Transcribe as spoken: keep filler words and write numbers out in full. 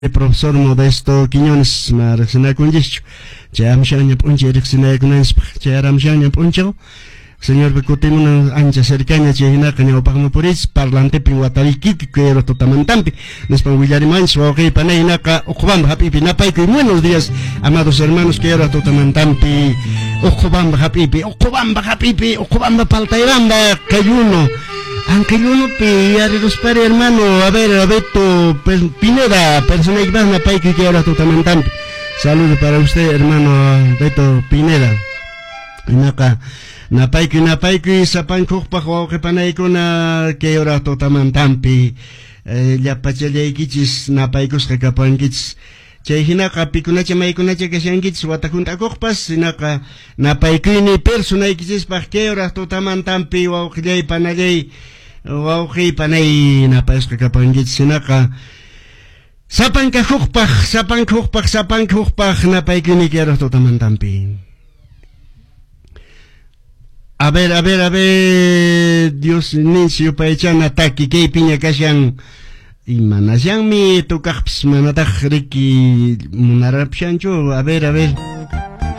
El profesor Modesto Quiñones Marxina Kunjicho, Chamshania Punche, Rexina Kunansp, Charamshania Puncho, señor Becotimuna Ancha Cercaña, China, Caño Pagmapuris, Parlante Pihuatariki, que era totamantampi, Nespan Villarimán, Suaje Paneinaca, Ojubam, Happy Pinapay, y buenos días, amados hermanos, que era totamantampi, Ojubam, Happy, Ojubam, Happy, Ojubam, Paltairanda, Cayuno. Aunque yo no te haré los padres, hermano, a ver, a Beto Pineda, persona que va a una paika que ahora totalmente. Saludos para usted, hermano Beto Pineda. Naka, na paika, na paika, sapan kukpa ko que panaiko na que ahora totalmente. Ya pachaya ikichis, na paikos que kapan kits. Chay hinaka pikunacha maikunacha que sean kits, watakunta kukpas, hinaka, na paika ni persona ikichis pa que ahora totalmente, o que panagay. Wauhi panay na paeska kapangit sinaka sapan ka hukpah sapan ka hukpah sapan ka hukpah na paikinikero totamantampi. A ver, a ver, a ver, Dios nincio paechan ataki kay piña kasyang imanasyang mi tukakps manatak riki munarap siyancho. A ver, a ver.